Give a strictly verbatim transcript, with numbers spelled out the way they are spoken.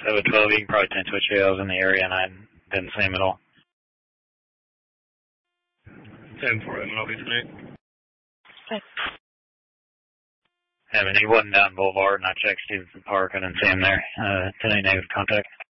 seven twelve, you can probably ten switch you. I was in the area and I didn't see him at all. seven four, I'll be tonight. Okay. I mean, he wasn't down Boulevard, and I checked Stevenson Park. I didn't see him there. Uh, today, negative contact.